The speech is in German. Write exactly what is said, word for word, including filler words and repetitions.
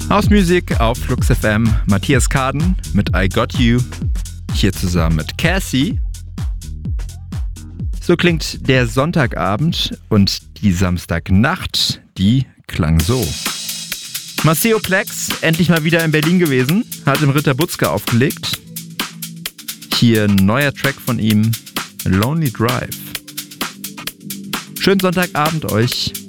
House Music auf Flux F M. Matthias Kaden mit I Got You. Hier zusammen mit Cassie. So klingt der Sonntagabend und die Samstagnacht, die klang so. Maceo Plex, endlich mal wieder in Berlin gewesen, hat im Ritter Butzke aufgelegt. Hier ein neuer Track von ihm, Lonely Drive. Schönen Sonntagabend euch.